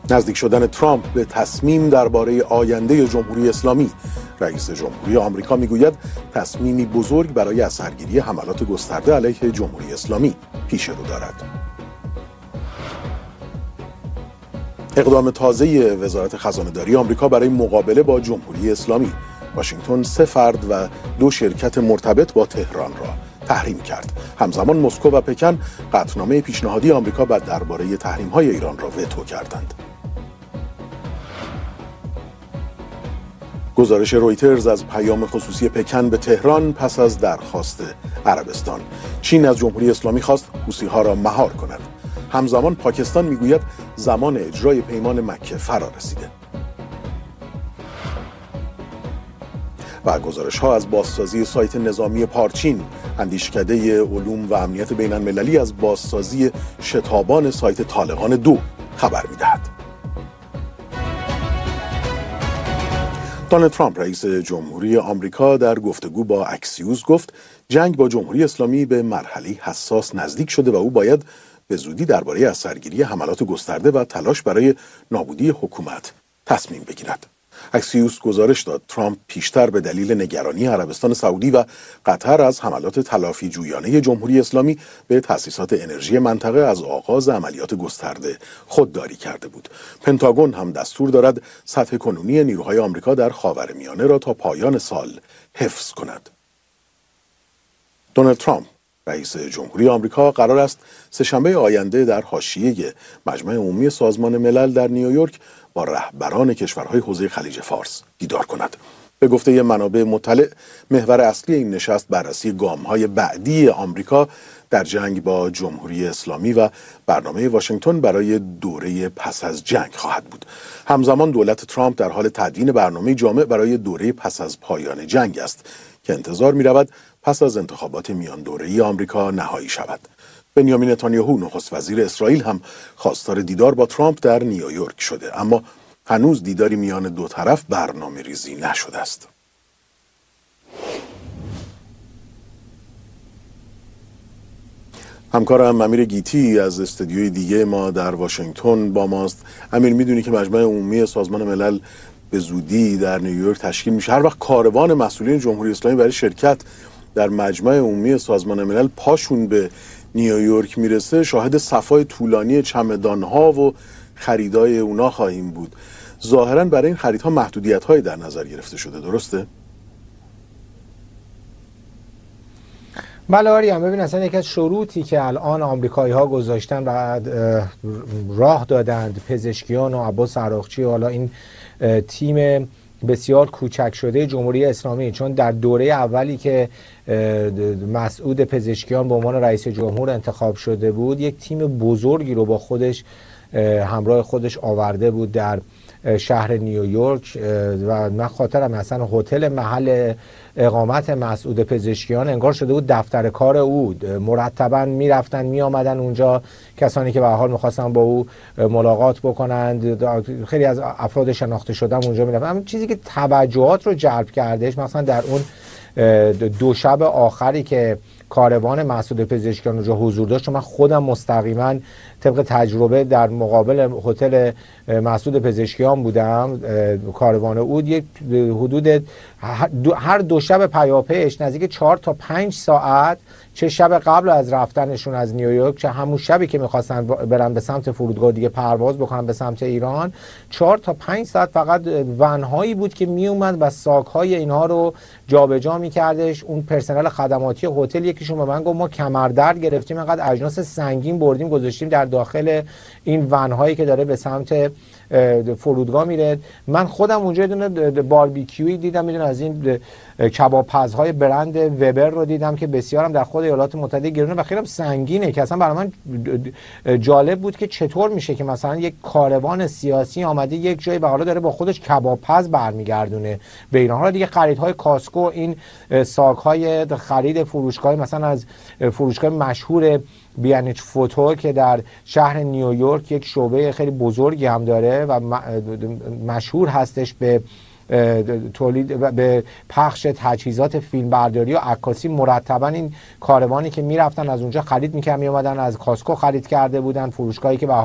نزدیک شدن ترامپ به تصمیم درباره آینده جمهوری اسلامی. رئیس جمهوری آمریکا میگوید تصمیمی بزرگ برای اثرگیری حملات گسترده علیه جمهوری اسلامی پیش رو دارد. اقدام تازه وزارت خزانه‌داری آمریکا برای مقابله با جمهوری اسلامی. واشنگتن 3 فرد و 2 شرکت مرتبط با تهران را تحریم کرد. همزمان مسکو و پکن قطعنامه پیشنهادی آمریکا درباره تحریم‌های ایران را وتو کردند. گزارش رویترز از پیام خصوصی پکن به تهران پس از درخواست عربستان. چین از جمهوری اسلامی خواست حوثی‌ها را مهار کند. همزمان پاکستان میگوید زمان اجرای پیمان مکه فرا رسیده. و گزارش‌ها از بازسازی سایت نظامی پارچین. اندیشکده علوم و امنیت بین المللی از بازسازی شتابان سایت طالقان 2 خبر می‌دهد. دونالد ترامپ رئیس جمهوری آمریکا در گفتگو با اکسیوس گفت جنگ با جمهوری اسلامی به مرحله حساس نزدیک شده و او باید به زودی درباره اثرگیری حملات گسترده و تلاش برای نابودی حکومت تصمیم بگیرد. اکسیوس گزارش داد ترامپ پیشتر به دلیل نگرانی عربستان سعودی و قطر از حملات تلافی جویانه جمهوری اسلامی به تأسیسات انرژی منطقه از آغاز عملیات گسترده خودداری کرده بود. پنتاگون هم دستور دارد سطح کنونی نیروهای آمریکا در خاورمیانه را تا پایان سال حفظ کند. دونالد ترامپ رئیس جمهوری آمریکا قرار است سه‌شنبه آینده در حاشیه مجمع عمومی سازمان ملل در نیویورک با رهبران کشورهای حوزه خلیج فارس دیدار کند. به گفته منابع مطلع، محور اصلی این نشست بررسی گام‌های بعدی آمریکا در جنگ با جمهوری اسلامی و برنامه واشنگتن برای دوره پس از جنگ خواهد بود. همزمان دولت ترامپ در حال تدوین برنامه جامع برای دوره پس از پایان جنگ است که انتظار می‌رود پس از انتخابات میان دوره‌ای آمریکا نهایی شود. بنیامین نتانیاهو نخست وزیر اسرائیل هم خواستار دیدار با ترامپ در نیویورک شده، اما هنوز دیداری میان دو طرف برنامه ریزی نشده است. همکارم امیر گیتی از استودیوی دیگه ما در واشنگتن با ماست. امیر، میدونی که مجمع عمومی سازمان ملل به زودی در نیویورک تشکیل میشه. هر وقت کاروان مسئولین جمهوری اسلامی برای شرکت در مجمع عمومی سازمان ملل پاشون به نیویورک میرسه، شاهد صفای طولانی چمدان‌ها و خریدای اونا خواهیم بود. ظاهراً برای این خریدها محدودیت‌هایی در نظر گرفته شده، درسته؟ بله آریم، ببین اصلا یکی از شروطی که الان آمریکایی‌ها گذاشتن و راه دادند پزشکیان و عباس عراقچی و حالا این تیم بسیار کوچک شده جمهوری اسلامی، چون در دوره اولی که مسعود پزشکیان به عنوان رئیس جمهور انتخاب شده بود یک تیم بزرگی رو با خودش همراه خودش آورده بود در شهر نیویورک و من خاطرم اصلا هتل محل اقامت مسعود پزشکیان انگار شده بود دفتر کار او. مرتبا میرفتن می آمدن اونجا کسانی که به هر حال میخواستن با او ملاقات بکنند. خیلی از افراد شناخته شدم اونجا میرفتن. اما چیزی که توجهات رو جلب کردش مثلا در اون 2 شب آخری که کاروان مسعود پزشکیان اونجا حضور داشت، من خودم مستقیما طبق تجربه در مقابل هتل مسعود پزشکیان بودم، کاروان او یک حدود هر 2 شب پیاپیش نزدیک 4 تا 5 ساعت، چه شب قبل از رفتنشون از نیویورک چه همون شبی که میخواستن برن به سمت فرودگاه دیگه پرواز بکنن به سمت ایران، 4 تا 5 ساعت فقط ونهایی بود که میومد و ساک‌های اینها رو جابجا میکردش. اون پرسنل خدماتی هتل یکیشون به من گفت ما کمردرد گرفتیم، اینقدر اجناس سنگین بردیم گذاشتیم در داخل این ونهایی که داره به سمت فرودگاه میره. من خودم اونجا یه دونه باربیکیوی دیدم، میدونم از این کبابپزهای برند وبر رو دیدم که بسیارم در خود ایالات متحده گرونه و خیلی سنگینه، که اصلا برای من جالب بود که چطور میشه که مثلا یک کاروان سیاسی آمده یک جایی و حالا داره با خودش کبابپز برمیگردونه به ایران. حالا دیگه خریدهای کاسکو، این ساک‌های خرید فروشگاه مثلا از فروشگاه مشهور بیانیچ فوتو که در شهر نیویورک یک شعبه خیلی بزرگی هم داره و مشهور هستش به تولید و به پخش تجهیزات فیلمبرداری و عکاسی، مرتبا این کاروانی که میرفتن از اونجا خرید میکردن، میومدن از کاسکو خرید کرده بودن، فروشگاهی که به حال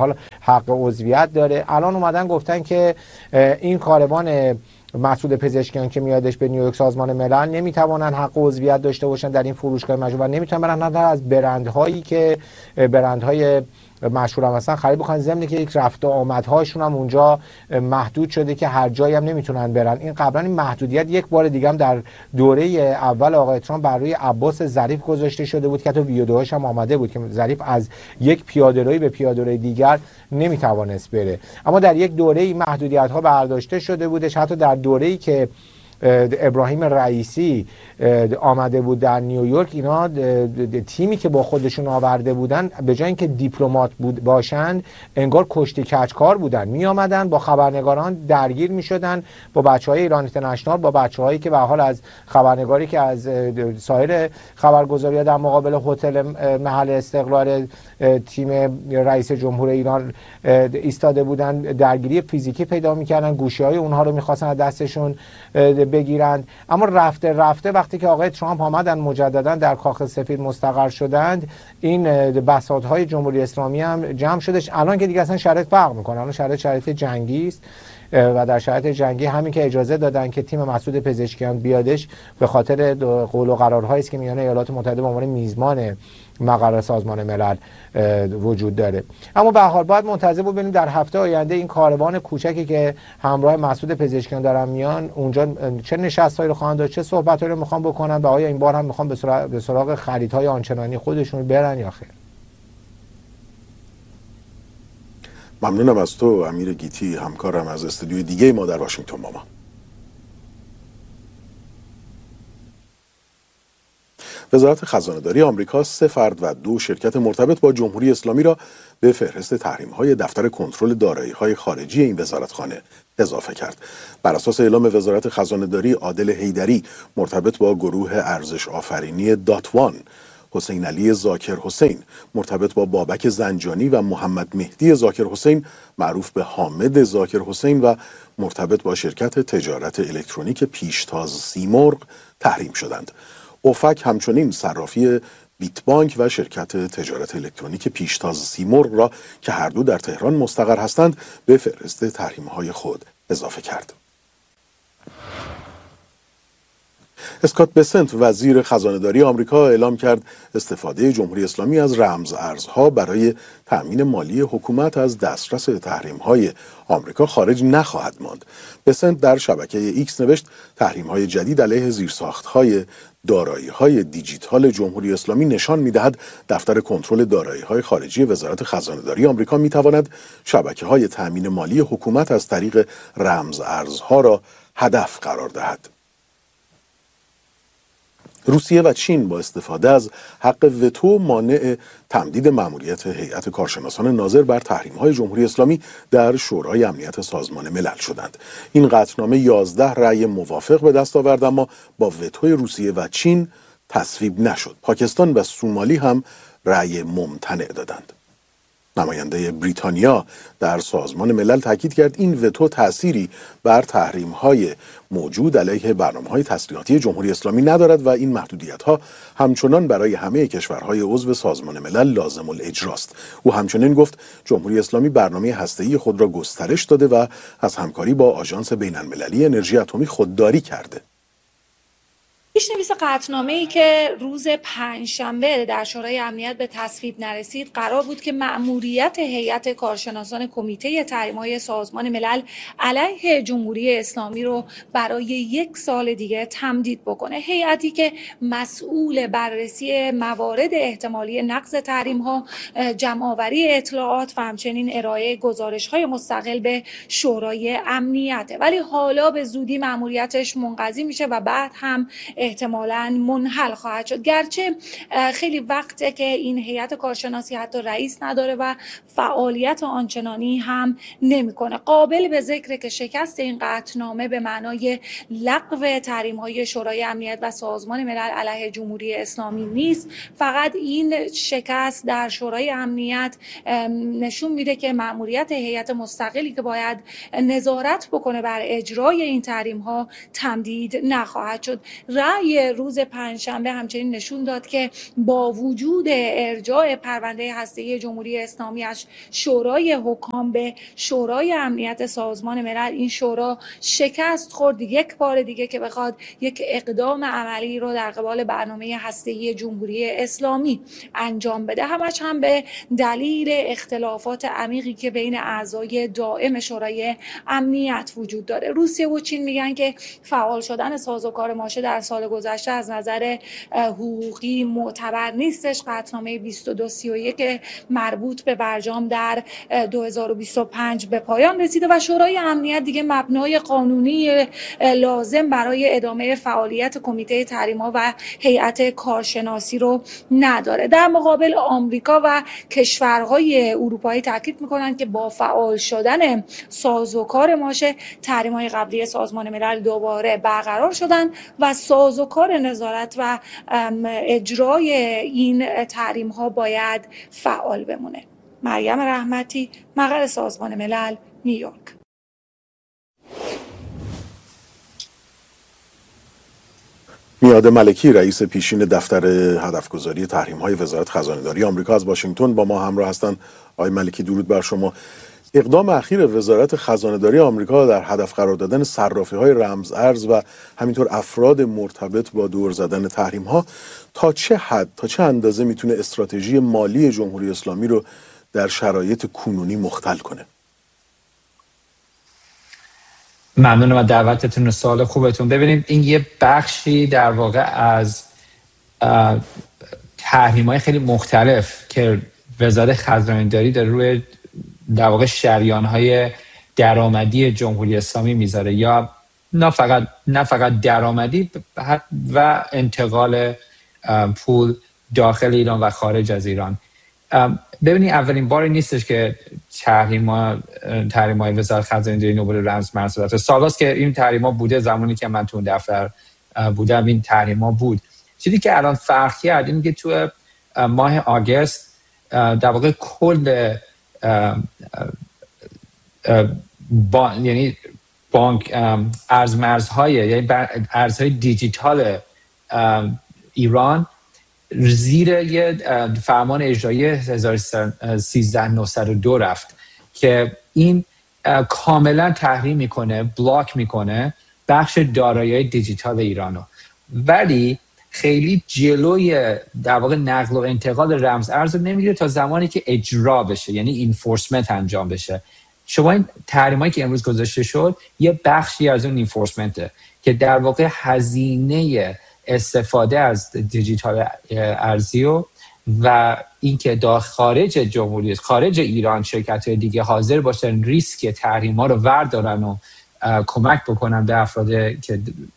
حق عضویت داره. الان اومدن گفتن که این کاروان مسعود پزشکیان که میادش به نیویورک سازمان ملل نمیتوانن حق عضویت داشته باشن در این فروشگاه مجموعه و نمیتونن برن حتی از برندهایی که برندهای مشهور هم هستن خرید بکنن، ضمن که یک رفت و آمدهاشون هم اونجا محدود شده که هر جایی هم نمیتونن برن. این قبلا این محدودیت یک بار دیگه هم در دوره اول آقای ترامپ بر روی عباس ظریف گذاشته شده بود که حتی ویدیوهاش هم آمده بود که ظریف از یک پیاده‌روی به پیاده‌روی دیگر نمیتوانست بره. اما در یک دوره این محدودیت ها برداشته شده بودش. حتی در دوره‌ای که ابراهیم رئیسی آمده بود در نیویورک، اینا تیمی که با خودشون آورده بودن به جای اینکه دیپلمات باشند انگار کشتی کچکار بودن، می آمدن با خبرنگاران درگیر می شدن، با بچهای ایران اینترنشنال، با بچه‌هایی که به حال از خبرنگاری که از سایر خبرگزاری‌ها در مقابل هتل محل استقرار تیم رئیس جمهور ایران ایستاده بودن درگیری فیزیکی پیدا می‌کردن، گوشی‌های اونها رو می‌خواستن از دستشون بگیرند. اما رفته وقتی که آقای ترامپ آمدن مجددا در کاخ سفید مستقر شدند، این بساطهای جمهوری اسلامی هم جمع شدش. الان که دیگه اصلا شرایط فرق میکنه، الان شرایط جنگی است و در شرایط جنگی همین که اجازه دادن که تیم مسعود پزشکیان بیادش به خاطر قول و قرارهایی است که میان ایالات متحده به عنوان میزبان مقر سازمان ملل وجود داره. اما به هر حال باید منتظر بود ببینیم در هفته آینده این کاروان کوچکی که همراه مسعود پزشکیان دارن میان اونجا چه نشستایی رو خواهند داشت، چه صحبتایی رو میخوان بکنن و آیا این بار هم میخوان به سراغ خریدهای آنچنانی خودشون برن یا خیر. ممنونم از تو امیر گیتی، همکارم از استودیوی دیگه ما در واشنگتن. ماما وزارت خزانه‌داری آمریکا 3 فرد و 2 شرکت مرتبط با جمهوری اسلامی را به فهرست تحریم‌های دفتر کنترل دارایی‌های خارجی این وزارتخانه اضافه کرد. بر اساس اعلام وزارت خزانه‌داری، عادل حیدری مرتبط با گروه ارزش آفرینی داتوان، حسین علی ذاکر حسین مرتبط با بابک زنجانی و محمد مهدی ذاکر حسین معروف به حامد ذاکر حسین و مرتبط با شرکت تجارت الکترونیک پیشتاز سیمرغ تحریم شدند. اوفک همچنین صرافی بیت بانک و شرکت تجارت الکترونیک پیشتاز سیمرغ را که هر دو در تهران مستقر هستند به فهرست تحریم‌های خود اضافه کرد. اسکات بسنت وزیر خزانه‌داری آمریکا اعلام کرد استفاده جمهوری اسلامی از رمز ارزها برای تأمین مالی حکومت از دسترس تحریم‌های آمریکا خارج نخواهد ماند. بسنت در شبکه ایکس نوشت تحریم‌های جدید علیه زیرساخت‌های دارایی‌های دیجیتال جمهوری اسلامی نشان می‌دهد دفتر کنترل دارایی‌های خارجی وزارت خزانه‌داری آمریکا می‌تواند شبکه‌های تأمین مالی حکومت از طریق رمز ارزها را هدف قرار دهد. روسیه و چین با استفاده از حق وتو مانع تمدید مأموریت هیئت کارشناسان ناظر بر تحریم‌های جمهوری اسلامی در شورای امنیت سازمان ملل شدند. این قطعنامه 11 رأی موافق به دست آورد اما با وتوی روسیه و چین تصویب نشد. پاکستان و سومالی هم رأی ممتنع دادند. نماینده بریتانیا در سازمان ملل تاکید کرد این وتو تأثیری بر تحریم‌های موجود علیه برنامه‌های تسلیحاتی جمهوری اسلامی ندارد و این محدودیت‌ها همچنان برای همه کشورهای عضو سازمان ملل لازم الاجراست. او همچنین گفت جمهوری اسلامی برنامه هسته‌ای خود را گسترش داده و از همکاری با آژانس بین‌المللی انرژی اتمی خودداری کرده. پیش‌نویس قطعنامه‌ای که روز پنجشنبه در شورای امنیت به تصویب نرسید قرار بود که مأموریت هیئت کارشناسان کمیته تحریم‌های سازمان ملل علیه جمهوری اسلامی رو برای 1 سال دیگه تمدید بکنه. هیئتی که مسئول بررسی موارد احتمالی نقض تحریم‌ها، جمع‌آوری اطلاعات و همچنین ارائه گزارش‌های مستقل به شورای امنیته، ولی حالا به زودی مأموریتش منقضی میشه و بعد هم احتمالاً منحل خواهد شد. گرچه خیلی وقته که این هیئت کارشناسی حتی رئیس نداره و فعالیت آنچنانی هم نمیکنه. قابل به ذکره که شکست این قطعنامه به معنای لغو تحریم‌های شورای امنیت و سازمان ملل علیه جمهوری اسلامی نیست. فقط این شکست در شورای امنیت نشون میده که مأموریت هیئت مستقلی که باید نظارت بکنه بر اجرای این تحریم‌ها تمدید نخواهد شد. رأی روز پنجشنبه همچنین نشون داد که با وجود ارجاع پرونده هسته‌ای جمهوری اسلامی از شورای حکام به شورای امنیت سازمان ملل، این شورا شکست خورد یک بار دیگه که بخواد یک اقدام عملی رو در قبال برنامه هسته‌ای جمهوری اسلامی انجام بده، همش هم به دلیل اختلافات عمیقی که بین اعضای دائم شورای امنیت وجود داره. روسیه و چین میگن که فعال شدن سازوکار ماشه در سال گذشته از نظر حقوقی معتبر نیستش. قطعنامه 2231 مربوط به برجام در 2025 به پایان رسیده و شورای امنیت دیگه مبنای قانونی لازم برای ادامه فعالیت کمیته تحریم‌ها و هیئت کارشناسی رو نداره. در مقابل آمریکا و کشورهای اروپایی تاکید میکنند که با فعال شدن سازوکار ماشه تحریم‌های قبلی سازمان ملل دوباره برقرار شدن و سازوکار نظارت و اجرای این تحریم‌ها باید فعال بمونه. مریم رحمتی، مقر سازمان ملل، نیویورک. میاد ملکی رئیس پیشین دفتر هدفگذاری تحریم‌های وزارت خزانه‌داری آمریکا از واشنگتن با ما همراه هستند. آقای ملکی درود بر شما. اقدام اخیر وزارت خزانه‌داری آمریکا در هدف قرار دادن صرافی‌های رمز ارز و همینطور افراد مرتبط با دور زدن تحریم‌ها تا چه حد، تا چه اندازه میتونه استراتژی مالی جمهوری اسلامی رو در شرایط کنونی مختل کنه؟ ممنونم از دعوتتون و سوال خوبتون. ببینید این یه بخشی در واقع از تحریم‌های خیلی مختلف که وزارت خزانه‌داری داره روی در واقع شریان‌های درآمدی جمهوری اسلامی میذاره، یا نه فقط درآمدی و انتقال پول داخل ایران و خارج از ایران. ببینید اولین باری نیستش که تحریم‌های وزارت خزانه‌داری نوبل رمز مرز داره. سالاست که این تحریم‌ها بوده، زمانی که من تو اون دفتر بودم این تحریم‌ها بود. چیزی که الان فرق کرد اینه که تو ماه آگوست در واقع کل یعنی بانک ارزمرزهای یعنی ارزهای دیجیتال ایران زیر یه فرمان اجرایی 13902 رفت که این کاملا تحریم میکنه، بلاک میکنه بخش دارایی دیجیتال ایرانو، ولی خیلی جلوی در واقع نقل و انتقال رمز ارز رو نمیگیره تا زمانی که اجرا بشه، یعنی اینفورسمنت انجام بشه. شما این تحریمایی که امروز گذاشته شد یه بخشی از اون اینفورسمنته که در واقع هزینه استفاده از دیجیتال ارزی و اینکه خارج جمهوری خارج ایران شرکت‌های دیگه حاضر باشن ریسک تحریم‌ها رو وردارن و کمک بکنن به افراد که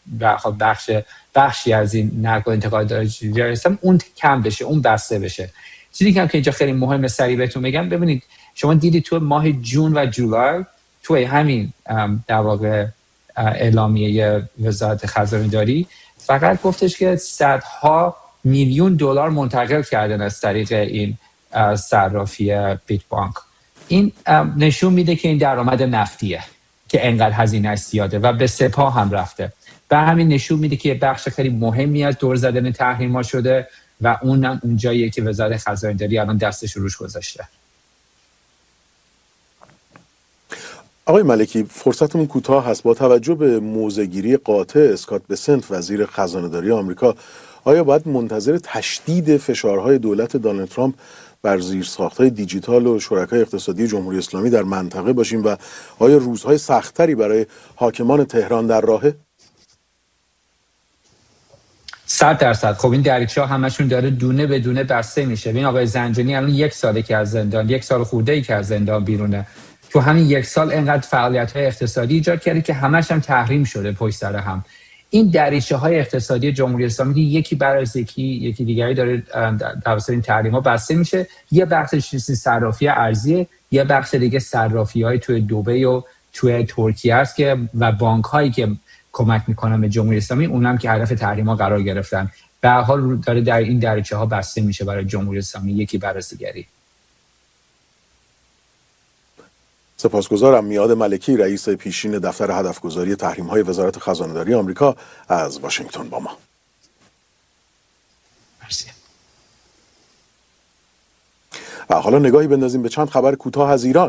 بخشی از این نقل و انتقال دارایی هستن، اون کم بشه، اون بسته بشه. چیزی که اینجا خیلی مهمه سریع بهتون بگم، ببینید شما دیدید تو ماه جون و جولای تو همین در واقع اعلامیه وزارت خزانه‌داری فقط گفتش که صدها میلیون دلار منتقل کردن از طریق این صرافی بیت بانک. این نشون میده که این درآمد نفتیه که انقدر هزینه‌اش زیاده و به سپاه هم رفته. و همین نشون میده که بخش خیلی مهمی از دور زدن تحریم‌ها شده و اونم اونجاییه که وزارت خزانه‌داری الان دستش روش گذاشته. آقای ملکی، فرصتمون کوتاه هست. با توجه به موضع‌گیری قاطع اسکات بسنت وزیر خزانه‌داری آمریکا، آیا باید منتظر تشدید فشارهای دولت دونالد ترامپ بر زیرساخت‌های دیجیتال و شرکای اقتصادی جمهوری اسلامی در منطقه باشیم و آیا روزهای سخت‌تری برای حاکمان تهران در راهه؟ 100%. خب این دریچه‌ها همشون داره دونه به دونه بسته میشه. این آقای زنجانی الان 1 ساله که از زندان، 1 سال خورده‌ای که از زندان بیرونه. تو همین 1 سال انقدر فعالیت‌های اقتصادی ایجاد کرده که همش هم تحریم شده پشت سر هم. این دریچه‌های اقتصادی جمهوری اسلامی یکی بعد از یکی دیگری داره توسط این تحریم‌ها بسته میشه. یه بخشش چیزی صرافی ارزی، یه بخش دیگه صرافی‌های توی دبی و توی ترکیه است که و بانک‌هایی که کمک میکنن به جمهوری اسلامی، اونم که هدف تحریم‌ها قرار گرفتن. به هر حال داره در این دریچه‌ها بسته میشه برای جمهوری اسلامی یکی بعد از دیگری. سپاسگزارم. میاد ملکی رئیس پیشین دفتر هدفگذاری تحریم‌های وزارت خزانه‌داری آمریکا از واشنگتن با ما. و حالا نگاهی بندازیم به چند خبر کوتاه از ایران.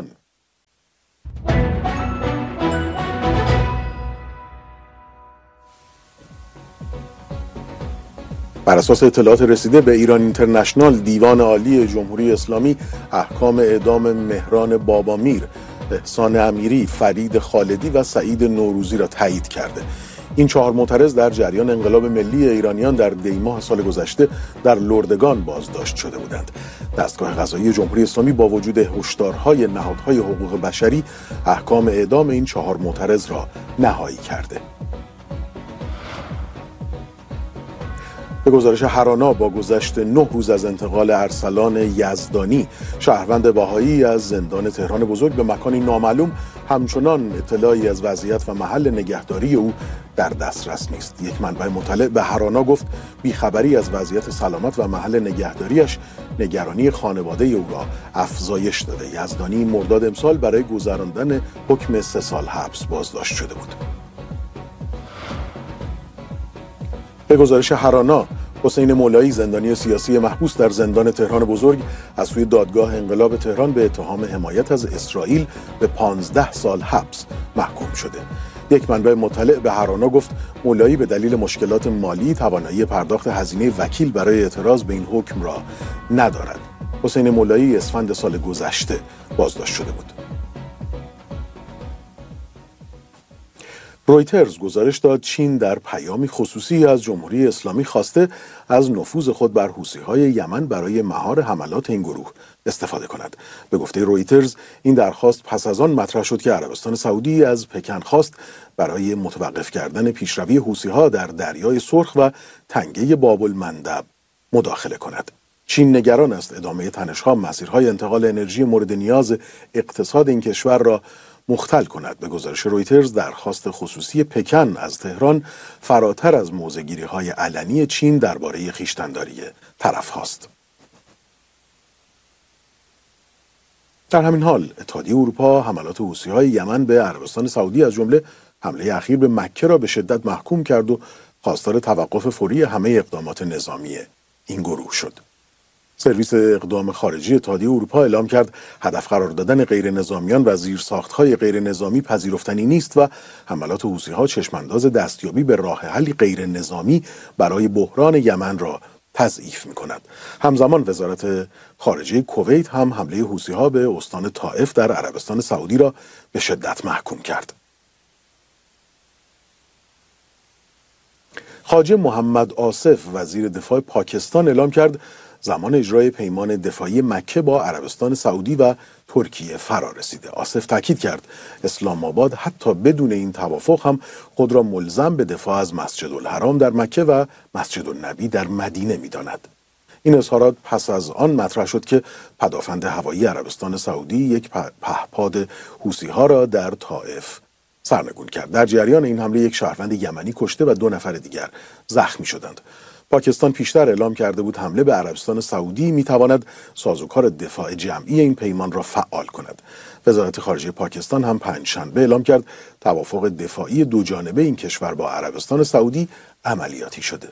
بر اساس اطلاعات رسیده به ایران اینترنشنال، دیوان عالی جمهوری اسلامی احکام اعدام مهران بابامیر، احسان امیری، فرید خالدی و سعید نوروزی را تایید کرده. این 4 معترض در جریان انقلاب ملی ایرانیان در دی‌ماه سال گذشته در لردگان بازداشت شده بودند. دستگاه قضایی جمهوری اسلامی با وجود هشدارهای نهادهای حقوق بشری احکام اعدام این 4 معترض را نهایی کرده. به گزارش هرانا، با گذشت 9 روز از انتقال ارسلان یزدانی، شهروند بهایی از زندان تهران بزرگ به مکانی نامعلوم، همچنان اطلاعی از وضعیت و محل نگهداری او در دسترس نیست. یک منبع مطلع به هرانا گفت بیخبری از وضعیت سلامت و محل نگهداریش نگرانی خانواده او را افزایش داده. یزدانی مرداد امسال برای گذراندن حکم 3 سال حبس بازداشت شده بود. به گزارش هرانا، حسین مولایی، زندانی سیاسی محبوس در زندان تهران بزرگ، از سوی دادگاه انقلاب تهران به اتهام حمایت از اسرائیل به 15 سال حبس محکوم شده. یک منبع مطلع به هرانا گفت مولایی به دلیل مشکلات مالی توانایی پرداخت هزینه وکیل برای اعتراض به این حکم را ندارد. حسین مولایی اسفند سال گذشته بازداشت شده بود. رویترز گزارش داد چین در پیامی خصوصی از جمهوری اسلامی خواسته از نفوذ خود بر حوثی‌های یمن برای مهار حملات این گروه استفاده کند. به گفته رویترز، این درخواست پس از آن مطرح شد که عربستان سعودی از پکن خواست برای متوقف کردن پیشروی حوثی‌ها در دریای سرخ و تنگه باب المندب مداخله کند. چین نگران است ادامه تنش‌ها مسیرهای انتقال انرژی مورد نیاز اقتصاد این کشور را مختل کند. به گزارش رویترز، درخواست خصوصی پکن از تهران فراتر از موضع‌گیری‌های علنی چین درباره خویشتن‌داری طرف هاست. در همین حال، اتحادیه اروپا حملات حوثی‌های یمن به عربستان سعودی از جمله حمله اخیر به مکه را به شدت محکوم کرد و خواستار توقف فوری همه اقدامات نظامی این گروه شد. سرویس اقدام خارجی اتحادیه اروپا اعلام کرد هدف قرار دادن غیر نظامیان و زیرساخت‌های غیر نظامی پذیرفتنی نیست و حملات حوثی‌ها چشمانداز دستیابی به راه حلی غیر نظامی برای بحران یمن را تضعیف می‌کند. همزمان وزارت خارجه کویت هم حمله حوثی‌ها به استان طائف در عربستان سعودی را به شدت محکوم کرد. خواجه محمد آصف، وزیر دفاع پاکستان، اعلام کرد زمان اجرای پیمان دفاعی مکه با عربستان سعودی و ترکیه فرا رسیده. آصف تاکید کرد اسلام آباد حتی بدون این توافق هم خود را ملزم به دفاع از مسجد الحرام در مکه و مسجد النبی در مدینه می‌داند. این اظهارات پس از آن مطرح شد که پدافند هوایی عربستان سعودی یک پهپاد حوثی‌ها را در طائف سرنگون کرد. در جریان این حمله یک شهروند یمنی کشته و 2 نفر دیگر زخمی شدند. پاکستان پیشتر اعلام کرده بود حمله به عربستان سعودی میتواند سازوکار دفاع جمعی این پیمان را فعال کند. وزارت خارجه پاکستان هم پنجشنبه اعلام کرد توافق دفاعی 2 جانبه این کشور با عربستان سعودی عملیاتی شده.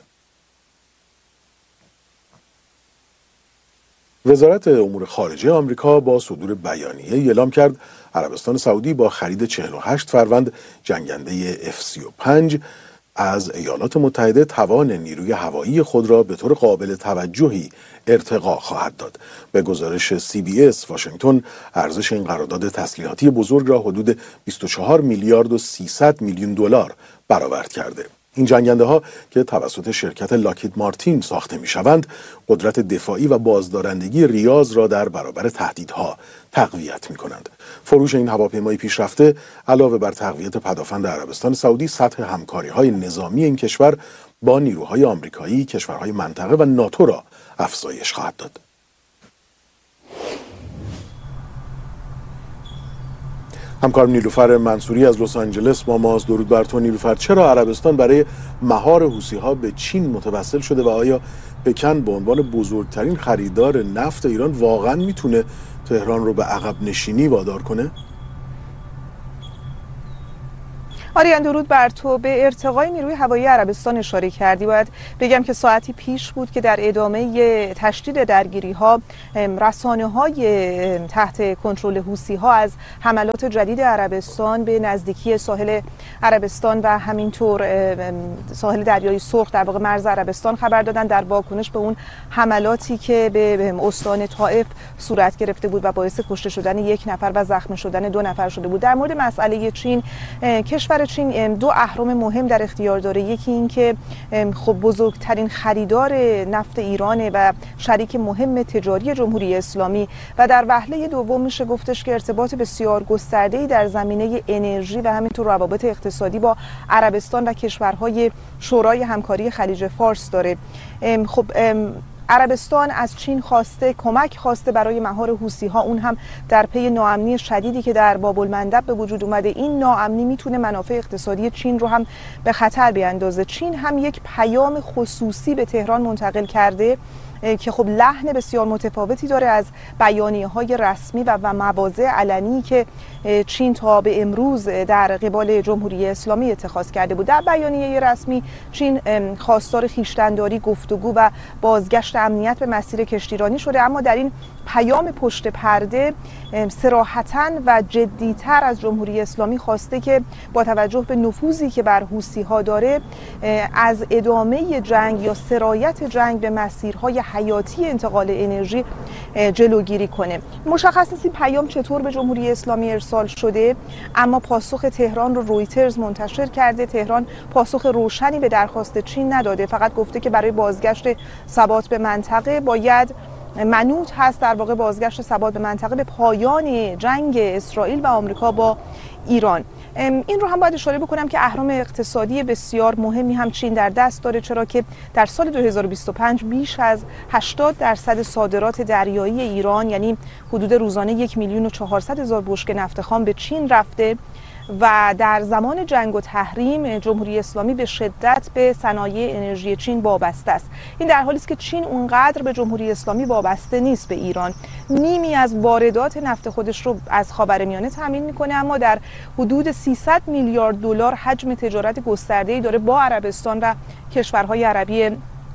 وزارت امور خارجه آمریکا با صدور بیانیه اعلام کرد عربستان سعودی با خرید 48 فروند جنگنده F-35 از ایالات متحده توان نیروی هوایی خود را به طور قابل توجهی ارتقا خواهد داد. به گزارش CBS واشنگتن، ارزش این قرارداد تسلیحاتی بزرگ را حدود 24 میلیارد و 300 میلیون دلار برآورد کرده. این جنگنده ها که توسط شرکت لاکهید مارتین ساخته می شوند، قدرت دفاعی و بازدارندگی ریاض را در برابر تهدیدها تقویت می کنند. فروش این هواپیمای پیشرفته علاوه بر تقویت پدافند عربستان سعودی، سطح همکاری های نظامی این کشور با نیروهای آمریکایی، کشورهای منطقه و ناتو را افزایش خواهد داد. همکارم نیلوفر منصوری از لس آنجلس با ماست. درود بر تو نیلوفر. چرا عربستان برای مهار حوثی‌ها به چین متوسل شده و آیا پکن به عنوان بزرگترین خریدار نفت ایران واقعا میتونه تهران رو به عقب نشینی وادار کنه؟ آریان درود بر تو. به ارتقای نیروی هوایی عربستان اشاره کردی. باید بگم که ساعتی پیش بود که در ادامه تشدید درگیری‌ها رسانه‌های تحت کنترل حوثی‌ها از حملات جدید عربستان به نزدیکی ساحل عربستان و همینطور ساحل دریای سرخ در واقع مرز عربستان خبر دادن در واکنش به اون حملاتی که به استان طائف صورت گرفته بود و باعث کشته شدن 1 نفر و زخمی شدن 2 نفر شده بود. در مورد مسئله چین، کشور چین 2 اهرم مهم در اختیار داره. یکی این که خب بزرگترین خریدار نفت ایرانه و شریک مهم تجاری جمهوری اسلامی و در وهله دوم میشه گفتش که ارتباط بسیار گسترده‌ای در زمینه انرژی و همینطور روابط اقتصادی با عربستان و کشورهای شورای همکاری خلیج فارس داره. خب عربستان از چین کمک خواسته برای مهار حوثی‌ها، اون هم در پی ناامنی شدیدی که در باب المندب به وجود اومده. این ناامنی میتونه منافع اقتصادی چین رو هم به خطر بیاندازه. چین هم یک پیام خصوصی به تهران منتقل کرده که خب لحن بسیار متفاوتی داره از بیانیه‌های رسمی و مواضع علنی که چین تا به امروز در قبال جمهوری اسلامی اتخاذ کرده بود. در بیانیه رسمی چین خواستار خویشتن‌داری، گفتگو و بازگشت امنیت به مسیر کشتیرانی شده، اما در این پیام پشت پرده صراحتاً و جدی‌تر از جمهوری اسلامی خواسته که با توجه به نفوذی که بر حوثی‌ها داره از ادامه جنگ یا سرایت جنگ به مسیرهای حیاتی انتقال انرژی جلوگیری کنه. مشخص نیست این پیام چطور به جمهوری اسلامی ارسال شده، اما پاسخ تهران رو رویترز منتشر کرده. تهران پاسخ روشنی به درخواست چین نداده، فقط گفته که برای بازگشت ثبات به منطقه باید منوط هست در واقع بازگشت ثبات به منطقه به پایان جنگ اسرائیل و آمریکا با ایران. این رو هم باید اشاره بکنم که اهرم اقتصادی بسیار مهمی هم چین در دست داره، چرا که در سال 2025 بیش از 80% صادرات دریایی ایران، یعنی حدود روزانه 1,400,000 بشکه نفت خام به چین رفته و در زمان جنگ و تحریم جمهوری اسلامی به شدت به صنایع انرژی چین وابسته است. این در حالی است که چین اونقدر به جمهوری اسلامی وابسته نیست به ایران. نیمی از واردات نفت خودش رو از خاورمیانه تامین میکنه، اما در حدود 300 میلیارد دلار حجم تجارت گسترده‌ای داره با عربستان و کشورهای عربی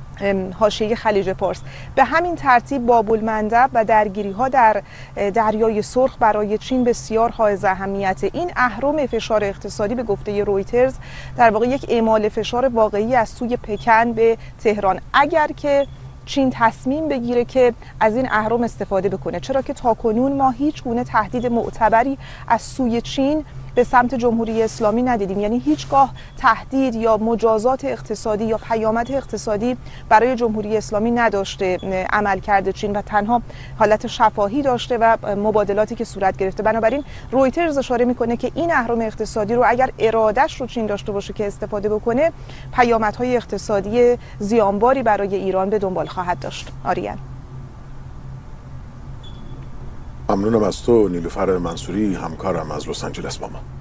حاشیه خلیج فارس. به همین ترتیب باب المندب و درگیری‌ها در دریای سرخ برای چین بسیار حائز اهمیت. این اهرم فشار اقتصادی به گفته رویترز در واقع یک اعمال فشار واقعی از سوی پکن به تهران، اگر که چین تصمیم بگیره که از این اهرم استفاده بکنه، چرا که تاکنون ما هیچ گونه تهدید معتبری از سوی چین به سمت جمهوری اسلامی ندیدیم. یعنی هیچگاه تهدید یا مجازات اقتصادی یا پیامد اقتصادی برای جمهوری اسلامی نداشته عملکرد چین و تنها حالت شفاهی داشته و مبادلاتی که صورت گرفته. بنابراین رویترز اشاره میکنه که این اهرم اقتصادی رو اگر ارادش رو چین داشته باشه که استفاده بکنه، پیامدهای اقتصادی زیانباری برای ایران به دنبال خواهد داشت. آریان. ممنونم از تو نیلوفر منصوری، همکارم از لس آنجلس با ما.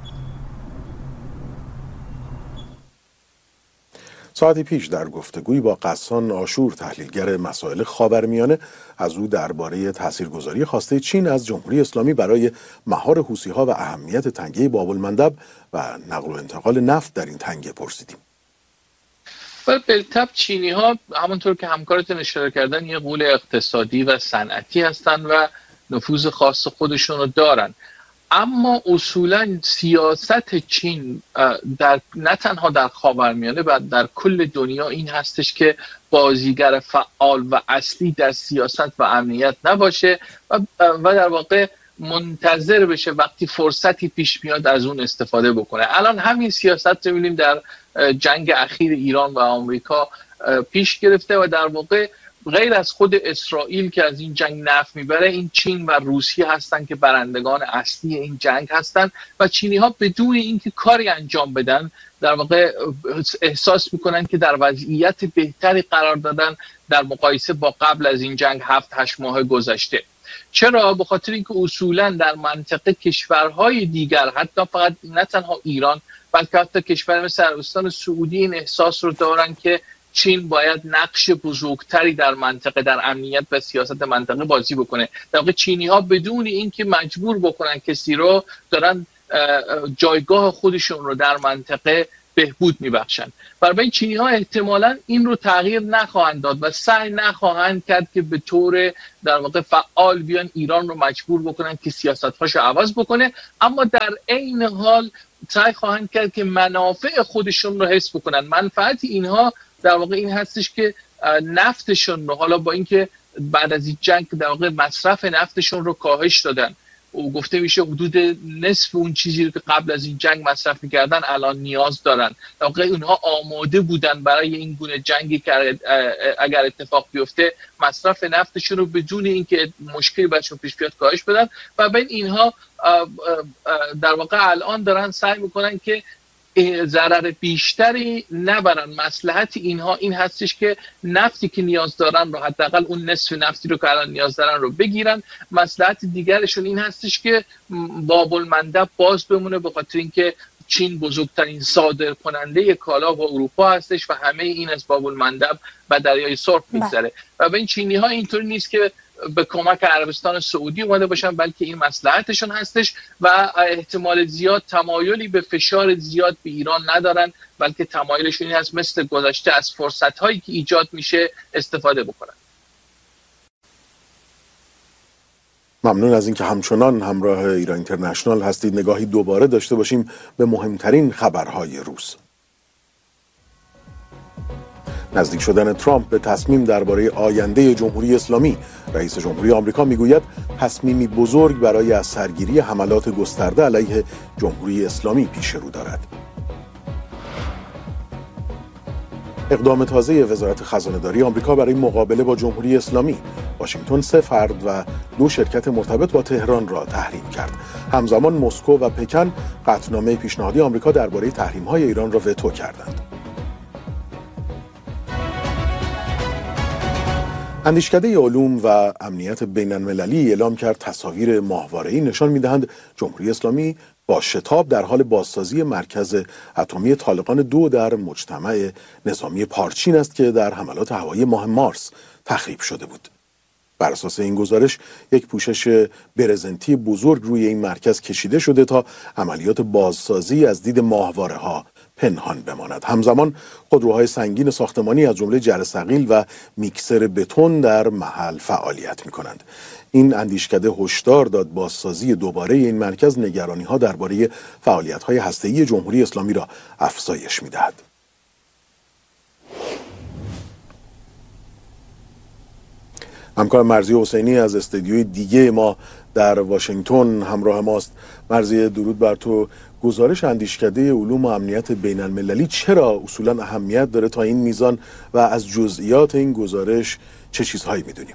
ساعتی پیش در گفتگویی با غسان آشور، تحلیلگر مسائل خاورمیانه، از او درباره تاثیرگذاری خواسته چین از جمهوری اسلامی برای مهار حوثی‌ها و اهمیت تنگه باب المندب و نقل و انتقال نفت در این تنگه پرسیدیم. بالطبع چینی ها همونطور که همکارتون اشاره کردن یه غول اقتصادی و صنعتی هستن و نفوذ خاص خودشون رو دارن، اما اصولا سیاست چین نه تنها در خاورمیانه و در کل دنیا این هستش که بازیگر فعال و اصلی در سیاست و امنیت نباشه و در واقع منتظر بشه وقتی فرصتی پیش میاد از اون استفاده بکنه. الان همین سیاست رو می‌بینیم در جنگ اخیر ایران و آمریکا پیش گرفته و در واقع غیر از خود اسرائیل که از این جنگ نفع میبره، این چین و روسیه هستن که برندگان اصلی این جنگ هستن و چینی ها بدون اینکه کاری انجام بدن در واقع احساس میکنن که در وضعیت بهتری قرار دادن در مقایسه با قبل از این جنگ 7-8 ماه گذشته. چرا؟ به خاطر اینکه اصولا در منطقه کشورهای دیگر، حتی فقط نه تنها ایران بلکه حتی کشور مثل عربستان سعودی این احساس رو دارن که چین باید نقش بزرگتری در منطقه، در امنیت و سیاست منطقه بازی بکنه. در واقع چینی ها بدون اینکه مجبور بکنن کسی رو دارن جایگاه خودشون رو در منطقه بهبود میبخشن. برای چینی ها احتمالاً این رو تغییر نخواهند داد و سعی نخواهند کرد که به طور در واقع فعال بیان ایران رو مجبور بکنن که سیاست‌هاشو عوض بکنه، اما در عین حال سعی خواهند کرد که منافع خودشون رو حفظ بکنن. منفعت اینها در واقع این هستش که نفتشون رو، حالا با اینکه بعد از این جنگ در واقع مصرف نفتشون رو کاهش دادن و گفته میشه حدود نصف اون چیزی رو که قبل از این جنگ مصرف میکردن الان نیاز دارن. در واقع اونها آماده بودن برای این گونه جنگی که اگر اتفاق بیفته مصرف نفتشون رو بدون اینکه مشکلی براشون پیش بیاد کاهش بدن و بین اینها در واقع الان دارن سعی میکنن که ضرر بیشتری نبرن. مصلحت اینها این هستش که نفتی که نیاز دارن رو، حداقل اون نصف نفتی رو که الان نیاز دارن رو بگیرن. مصلحت دیگرشون این هستش که باب المندب باز بمونه، به خاطر اینکه چین بزرگترین صادر کننده کالا و اروپا هستش و همه این از باب المندب و دریای سرخ میگذره و به این چینی ها اینطوری نیست که به کمک عربستان سعودی اومده باشن، بلکه این مصلحتشون هستش و احتمال زیاد تمایلی به فشار زیاد به ایران ندارن، بلکه تمایلشون این هست مثل گذشته از فرصت‌هایی که ایجاد میشه استفاده بکنن. ممنون از اینکه همچنان همراه ایران اینترنشنال هستید. نگاهی دوباره داشته باشیم به مهمترین خبرهای روز. نزدیک شدن ترامپ به تصمیم درباره آینده جمهوری اسلامی. رئیس جمهوری آمریکا میگوید تصمیمی بزرگ برای از سرگیری حملات گسترده علیه جمهوری اسلامی پیش رو دارد. اقدام تازه وزارت خزانه‌داری آمریکا برای مقابله با جمهوری اسلامی. واشنگتن 3 فرد و 2 شرکت مرتبط با تهران را تحریم کرد. همزمان مسکو و پکن قطعنامه پیشنهادی آمریکا درباره تحریم‌های ایران را وتو کردند. اندیشکده علوم و امنیت بین‌المللی اعلام کرد تصاویر ماهواره‌ای نشان می‌دهند جمهوری اسلامی با شتاب در حال بازسازی مرکز اتمی طالقان 2 در مجتمع نظامی پارچین است که در حملات هوایی ماه مارس تخریب شده بود. بر اساس این گزارش یک پوشش برزنتی بزرگ روی این مرکز کشیده شده تا عملیات بازسازی از دید ماهواره‌ها پنهان بماند. همزمان خودروهای سنگین ساختمانی از جمله جرثقیل و میکسر بتون در محل فعالیت می‌کنند. این اندیشکده هشدار داد بازسازی دوباره این مرکز نگرانی‌ها درباره فعالیت‌های هسته‌ای جمهوری اسلامی را افزایش می‌دهد. همکار مرضی حسینی از استودیوی دیگه ما در واشنگتن همراه ماست. مرضی، درود بر تو. گزارش اندیشکده علوم و امنیت بین المللی چرا اصولا اهمیت داره تا این میزان و از جزئیات این گزارش چه چیزهایی میدونیم؟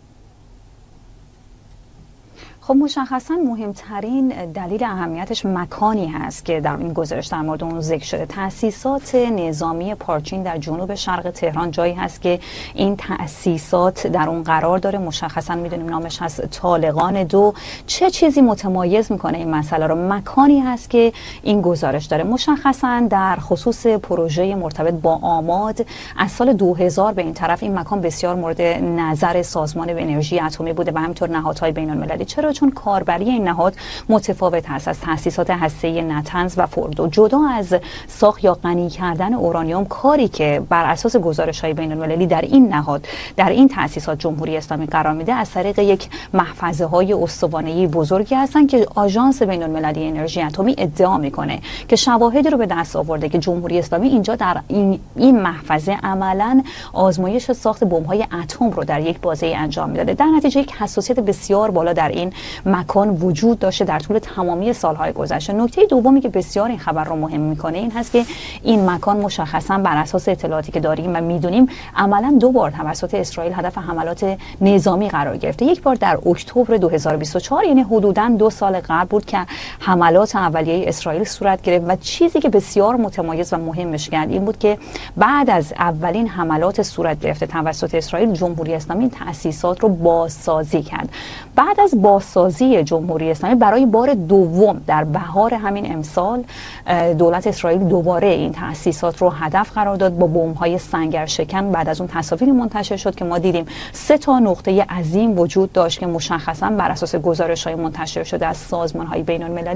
خب مشخصا مهمترین دلیل اهمیتش مکانی هست که در این گزارش در مورد اون ذکر شده. تأسیسات نظامی پارچین در جنوب شرق تهران جایی هست که این تأسیسات در اون قرار داره. مشخصا میدونیم نامش هست طالقان 2. چه چیزی متمایز میکنه این مسئله رو؟ مکانی هست که این گزارش داره. مشخصا در خصوص پروژه مرتبط با آماد از سال 2000 به این طرف این مکان بسیار مورد نظر سازمان انرژی اتمی بوده و همینطور نهادهای بین المللی. چرا؟ چون کاربری این نهاد متفاوت هست از تأسیسات هسته‌ای نتنز و فوردو. جدا از ساخت یا غنی کردن اورانیوم، کاری که بر اساس گزارش‌های بین‌المللی در این نهاد در این تأسیسات جمهوری اسلامی قرار میده از طریق یک محفظه‌های استوانه‌ای بزرگی هستن که آژانس بین‌المللی انرژی اتمی ادعا میکنه که شواهدی رو به دست آورده که جمهوری اسلامی اینجا در این محفظه عملاً آزمایش ساخت بمب‌های اتم رو در یک بازه انجام میداده. در نتیجه یک حساسیت بسیار بالا در این مکان وجود داشته در طول تمامی سالهای گذشته. نکته دومی که بسیار این خبر رو مهم میکنه این هست که این مکان مشخصا بر اساس اطلاعاتی که داریم و میدونیم عملا 2 بار توسط اسرائیل هدف حملات نظامی قرار گرفته. یک بار در اکتبر 2024 یعنی حدوداً 2 سال قبل بود که حملات اولیه اسرائیل صورت گرفت و چیزی که بسیار متمایز و مهمش کرد این بود که بعد از اولین حملات صورت گرفته توسط اسرائیل جمهوری اسلامی تأسیسات رو بازسازی کرد. بعد از بازسازی جمهوری اسلامی برای بار دوم در بهار همین امسال دولت اسرائیل دوباره این تأسیسات رو هدف قرار داد با بمب‌های سنگرشکن. بعد از اون تصاویری منتشر شد که ما دیدیم 3 تا نقطه عظیم وجود داشت که مشخصا بر اساس گزارش‌های منتشر شده از سازمان‌های بین‌المللی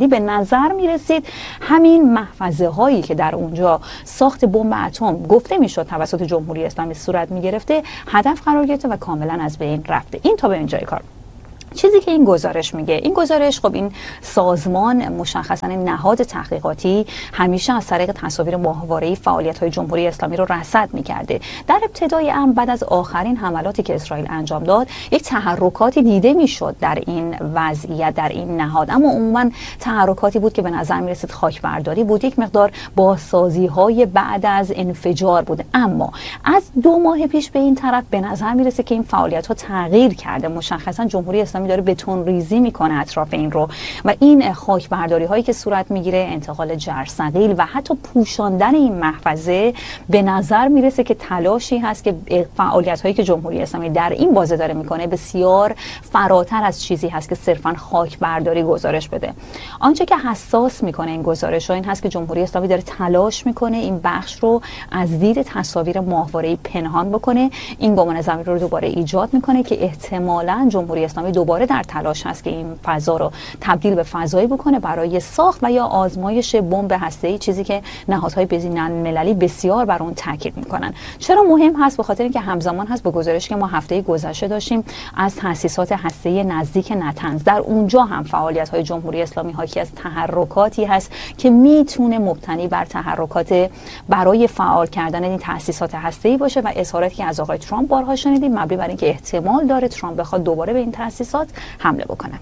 ولی به نظر میرسید همین محفظه هایی که در اونجا ساخت بمب اتم گفته میشد توسط جمهوری اسلامی صورت میگرفته هدف قرار گرفته و کاملا از بین رفته. این تا به اینجای کار. چیزی که این گزارش میگه، این گزارش خب این سازمان مشخصا نهاد تحقیقاتی همیشه از طریق تصاویر ماهواره‌ای فعالیت‌های جمهوری اسلامی رو رصد می‌کرده. در ابتدای امر بعد از آخرین حملاتی که اسرائیل انجام داد، یک تحرکاتی دیده میشد در این وضعیت، در این نهاد، اما عموما تحرکاتی بود که به نظر می‌رسید خاکبرداری بود، یک مقدار بازسازی‌های بعد از انفجار بود. اما از 2 ماه پیش به این طرف به نظر می‌رسه که این فعالیت‌ها تغییر کرده. مشخصا جمهوری اسلامی داره بتون ریزی میکنه اطراف این رو و این خاک برداری هایی که صورت میگیره، انتقال جرثقیل و حتی پوشاندن این محفظه به نظر میرسه که تلاشی هست که فعالیت هایی که جمهوری اسلامی در این بازه داره میکنه بسیار فراتر از چیزی هست که صرفا خاک برداری گزارش بده. آنچه که حساس میکنه این گزارش ها این هست که جمهوری اسلامی داره تلاش میکنه این بخش رو از دید تصاویر ماهواره‌ای پنهان بکنه. این گمان زمین رو دوباره ایجاد میکنه که احتمالاً جمهوری اسلامی دوباره در تلاش هست که این فضا رو تبدیل به فضایی بکنه برای ساخت و یا آزمایش بمب هسته‌ای، چیزی که نهادهای بین‌المللی بسیار بر اون تاکید میکنن. چرا مهم هست؟ به خاطر اینکه همزمان هست با گزارشی که ما هفته گذشته داشتیم از تأسیسات هسته‌ای نزدیک نطنز. در اونجا هم فعالیت‌های جمهوری اسلامی حاکی از تحرکاتی هست که میتونه مبتنی بر تحرکات برای فعال کردن این تأسیسات هسته‌ای باشه و اظهاراتی که از آقای ترامپ بارها شنیدیم مبنی بر اینکه احتمال داره ترامپ بخواد دوباره به این تأسیسات حمله بکنه.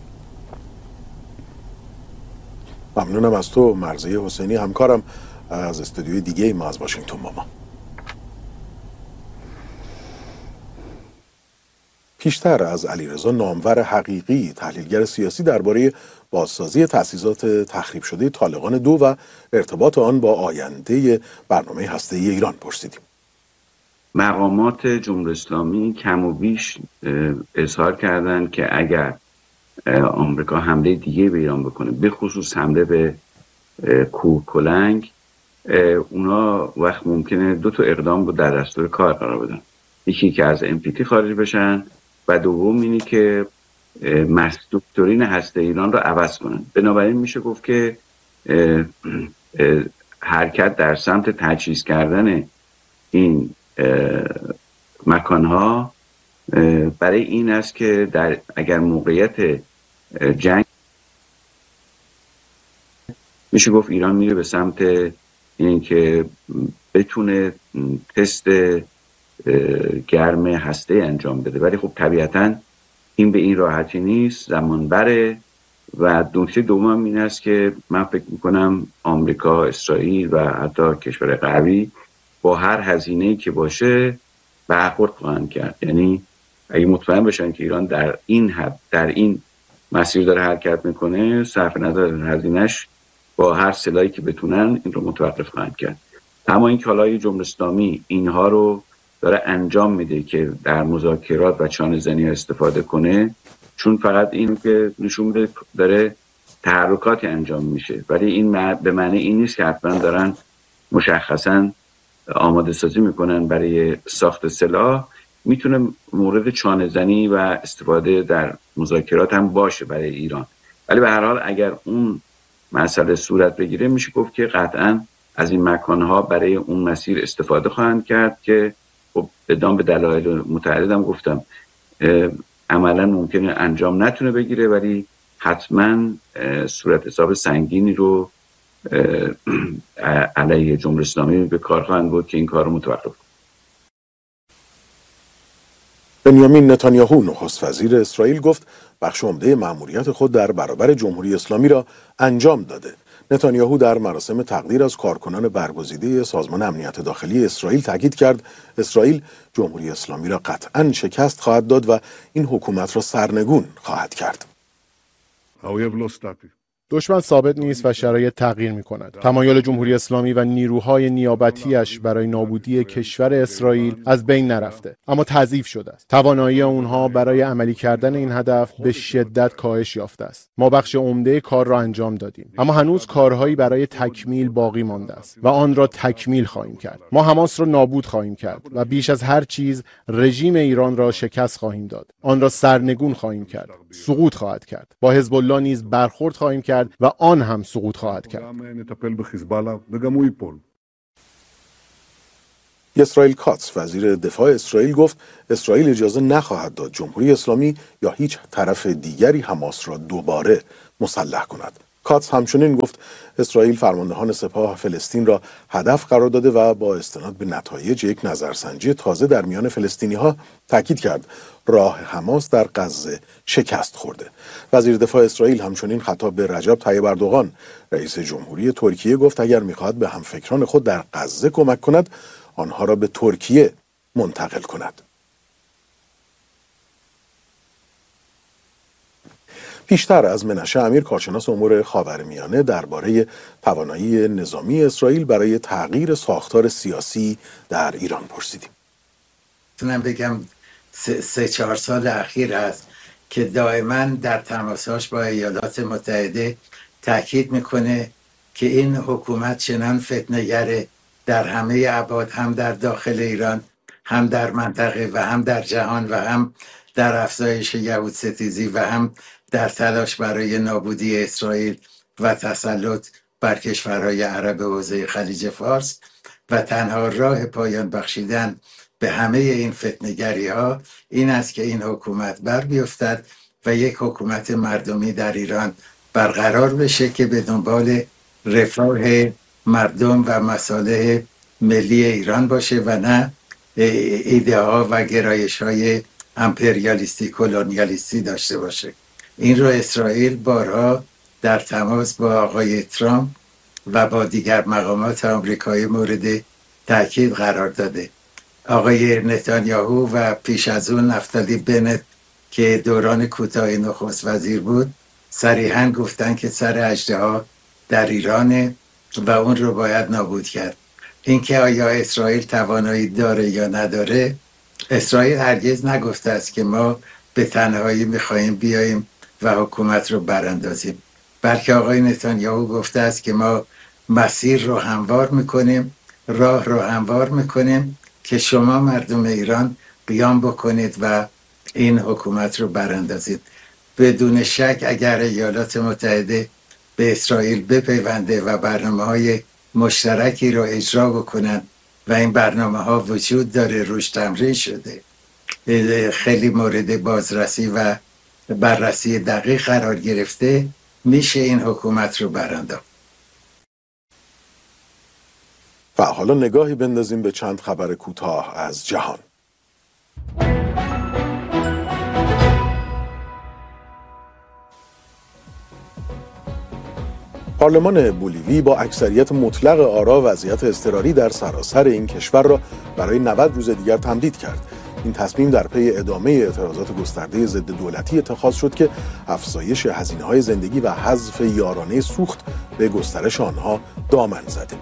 ممنونم از تو مرضیه حسینی، همکارم از استودیوی دیگه ما از واشنگتن با ما. پیشتر از علیرضا نامور حقیقی تحلیلگر سیاسی درباره بازسازی تأسیسات تخریب شده طالقان 2 و ارتباط آن با آینده برنامه هسته‌ای ایران پرسیدیم. مقامات جمهوری اسلامی کم و بیش اظهار کردند که اگر آمریکا حمله دیگه به ایران بکنه، به خصوص حمله به کوهکلنگ، اونا وقت ممکنه 2 تا اقدام رو در دستور کار قرار بدن. یکی که از NPT خارج بشن و دوم اینی که دکترین هسته ایران رو عوض کنن. بنابراین میشه گفت که حرکت در سمت تجهیز کردن این مکانها برای این است که اگر موقعیت جنگ میشه گفت ایران میره به سمت اینکه بتونه تست گرم هسته انجام بده. ولی خب طبیعتاً این به این راحتی نیست، زمان بره. و نکته دوم این است که من فکر میکنم آمریکا، اسرائیل و حتی کشور غربی با هر هزینه‌ای که باشه برخورد خواهند کرد. یعنی اگه مطمئن بشن که ایران در این حد، در این مسیر داره حرکت میکنه، صرف نظر از هزینه‌اش با هر سلاحی که بتونن این رو متوقف خواهند کرد. اما این کالای جمهوری اسلامی اینها رو داره انجام میده که در مذاکرات و چانه‌زنی استفاده کنه، چون فقط این که نشون میده داره تحرکاتی انجام میشه، ولی این به معنی این نیست که حتما دارن مشخصا آماده سازی میکنن برای ساخت سلاح. میتونه مورد چانه‌زنی و استفاده در مذاکرات هم باشه برای ایران، ولی به هر حال اگر اون مسئله صورت بگیره میشه گفت که قطعاً از این مکانها برای اون مسیر استفاده خواهند کرد که خب به دلایل متعددم گفتم عملا ممکنه انجام نتونه بگیره، ولی حتما صورت حساب سنگینی رو علیه جمهوری اسلامی به کار خواهند بود که این کار رو متوقف کنه. بنیامین نتانیاهو نخست وزیر اسرائیل گفت بخش عمده مأموریت خود در برابر جمهوری اسلامی را انجام داده. نتانیاهو در مراسم تقدیر از کارکنان برگزیده سازمان امنیت داخلی اسرائیل تاکید کرد اسرائیل جمهوری اسلامی را قطعاً شکست خواهد داد و این حکومت را سرنگون خواهد کرد. دشمن ثابت نیست و شرایط تغییر می‌کند. تمایل جمهوری اسلامی و نیروهای نیابتی‌اش برای نابودی کشور اسرائیل از بین نرفته، اما تضعیف شده است. توانایی آنها برای عملی کردن این هدف به شدت کاهش یافته است. ما بخش عمده کار را انجام دادیم، اما هنوز کارهایی برای تکمیل باقی مانده است و آن را تکمیل خواهیم کرد. ما حماس را نابود خواهیم کرد و بیش از هر چیز رژیم ایران را شکست خواهیم داد. آن را سرنگون خواهیم کرد. سقوط خواهد کرد. با حزب الله نیز برخورد خواهیم کرد و آن هم سقوط خواهد کرد. اسرائیل کاتس وزیر دفاع اسرائیل گفت اسرائیل اجازه نخواهد داد جمهوری اسلامی یا هیچ طرف دیگری حماس را دوباره مسلح کند. کاتس همچنین گفت اسرائیل فرماندهان سپاه فلسطین را هدف قرار داده و با استناد به نتایج یک نظرسنجی تازه در میان فلسطینی‌ها تاکید کرد راه حماس در غزه شکست خورده. وزیر دفاع اسرائیل همچنین خطاب به رجب طیب اردوغان رئیس جمهوری ترکیه گفت اگر می‌خواهد به همفکران خود در غزه کمک کند آنها را به ترکیه منتقل کند. پیشتر از منشه امیر کارشناس امور خاورمیانه درباره توانایی نظامی اسرائیل برای تغییر ساختار سیاسی در ایران پرسیدیم. میتونم بگم 3-4 سال اخیر هست که دائما در تماساش با ایالات متحده تاکید میکنه که این حکومت چنان فتنه‌گر در همه ابعاد، هم در داخل ایران، هم در منطقه و هم در جهان و هم در افزایش یهود ستیزی و هم در تلاش برای نابودی اسرائیل و تسلط بر کشورهای عرب حوزه خلیج فارس و تنها راه پایان بخشیدن به همه این فتنه‌گری ها این است که این حکومت بر بیفتد و یک حکومت مردمی در ایران برقرار بشه که به دنبال رفاه مردم و مصالح ملی ایران باشه و نه ایده ها و گرایش های امپریالیستی کلونیالیستی داشته باشه. این رو اسرائیل بارها در تماس با آقای ترامپ و با دیگر مقامات آمریکایی مورد تاکید قرار داده. آقای نتانیاهو و پیش از اون نفتالی بنت که دوران کوتاه نخست وزیر بود صریحاً گفتن که سر اژدها در ایرانه و اون رو باید نابود کرد. اینکه آیا اسرائیل توانایی داره یا نداره، اسرائیل هرگز نگفته است که ما به تنهایی میخواییم بیاییم و حکومت رو براندازیم، بلکه آقای نتانیاهو گفته است که ما مسیر رو هموار میکنیم، راه رو هموار میکنیم که شما مردم ایران قیام بکنید و این حکومت رو براندازید. بدون شک اگر ایالات متحده به اسرائیل بپیونده و برنامه‌های مشترکی رو اجرا بکنن و این برنامه‌ها وجود داره، روش تمرین شده، خیلی مورد بازرسی و بررسی دقیق قرار گرفته، میشه این حکومت رو برانداخت. و حالا نگاهی بندازیم به چند خبر کوتاه از جهان. پارلمان بولیوی با اکثریت مطلق آرا وضعیت اضطراری در سراسر این کشور را برای 90 روز دیگر تمدید کرد. این تصمیم در پی ادامه اعتراضات گسترده ضد دولتی اتخاذ شد که افزایش هزینه‌های زندگی و حذف یارانه سوخت به گسترش آنها دامن زده.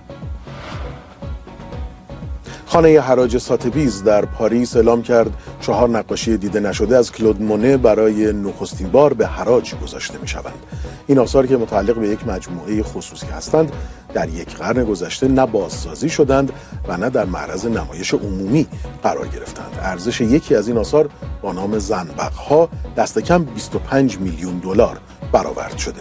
خانه حراج ساتبیز در پاریس اعلام کرد 4 نقاشی دیده نشده از کلود مونه برای نخستین بار به حراج گذاشته می شوند. این آثار که متعلق به یک مجموعه خصوصی هستند در یک قرن گذشته نه بازسازی شدند و نه در معرض نمایش عمومی قرار گرفتند. ارزش یکی از این آثار با نام زنبق‌ها دست کم 25 میلیون دلار برآورد شده.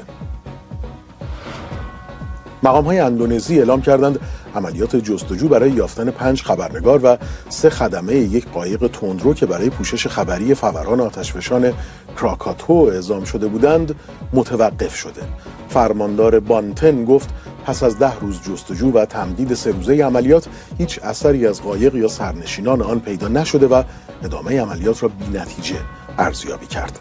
مقام‌های اندونزی اعلام کردند عملیات جستجو برای یافتن 5 خبرنگار و 3 خدمه یک قایق تندرو که برای پوشش خبری فوران آتشفشان کراکاتو اعزام شده بودند متوقف شده. فرماندار بانتن گفت پس از 10 روز جستجو و تمدید 3 روزه عملیات هیچ اثری از قایق یا سرنشینان آن پیدا نشده و ادامه عملیات را بی‌نتیجه ارزیابی کرد.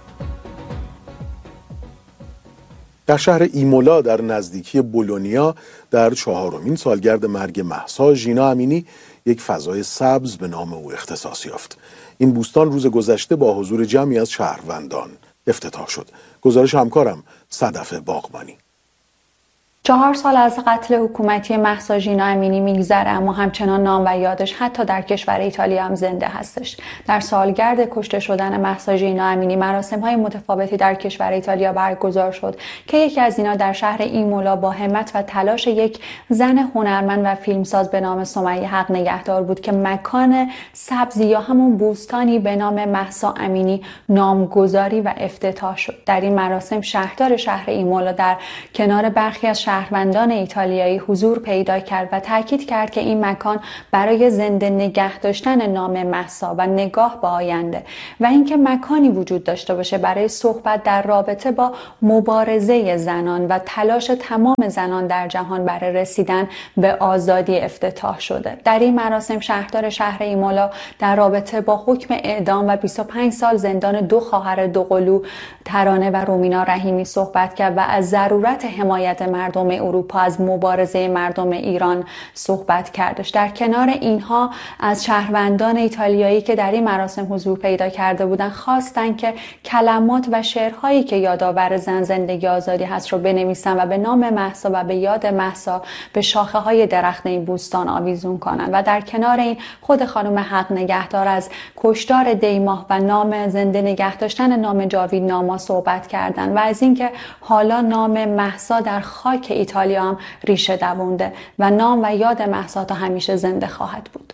در شهر ایمولا در نزدیکی بولونیا در 4مین سالگرد مرگ مهسا ژینا امینی یک فضای سبز به نام او اختصاص یافت. این بوستان روز گذشته با حضور جمعی از شهروندان افتتاح شد. گزارش همکارم صدف باغبانی. 4 سال از قتل حکومتی مهسا ژینا امینی میگذره، اما همچنان نام و یادش حتی در کشور ایتالیا هم زنده هستش. در سالگرد کشته شدن مهسا ژینا امینی مراسم‌های متفاوتی در کشور ایتالیا برگزار شد که یکی از اینا در شهر ایمولا با همت و تلاش یک زن هنرمند و فیلمساز به نام سمیه حق نگهدار بود که مکان سبزی یا همون بوستانی به نام مهسا امینی نامگذاری و افتتاح شد. در این مراسم شهردار شهر ایمولا در کنار برخی از شهروندان ایتالیایی حضور پیدا کرد و تاکید کرد که این مکان برای زنده نگه داشتن نام مهسا و نگاه به آینده و اینکه مکانی وجود داشته باشه برای صحبت در رابطه با مبارزه زنان و تلاش تمام زنان در جهان برای رسیدن به آزادی افتتاح شده. در این مراسم شهردار شهر ایمولا در رابطه با حکم اعدام و 25 سال زندان 2 خواهر دوقلو ترانه و رومینا رحیمی صحبت کرد و از ضرورت حمایت مردم اروپا از مبارزه مردم ایران صحبت کردش. در کنار اینها از شهروندان ایتالیایی که در این مراسم حضور پیدا کرده بودند خواستند که کلمات و شعرهایی که یادآور زن زندگی آزادی هست رو بنویسن و به نام مهسا و به یاد مهسا به شاخه های درخت این بوستان آویزون کنند. و در کنار این خود خانم حق نگهدار از کشتار دیماه و نام زنده نگه داشتن نام جاویدناما صحبت کردند و از اینکه حالا نام مهسا در خاک ایتالیا هم ریشه دوونده و نام و یاد مهسا تا همیشه زنده خواهد بود.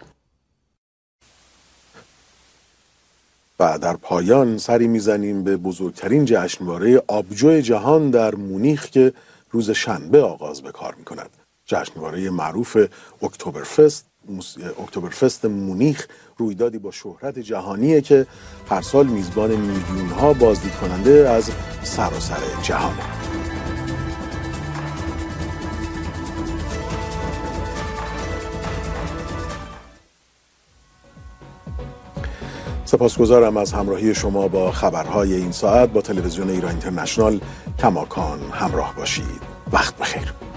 و در پایان سری میزنیم به بزرگترین جشنواره آبجو جهان در مونیخ که روز شنبه آغاز به کار میکند. جشنواره معروف اکتبرفست مونیخ رویدادی با شهرت جهانیه که هر سال میزبان میلیون‌ها بازدید کننده از سراسر جهانه. سپاسگزارم از همراهی شما با خبرهای این ساعت. با تلویزیون ایران اینترنشنال کماکان همراه باشید. وقت بخیر.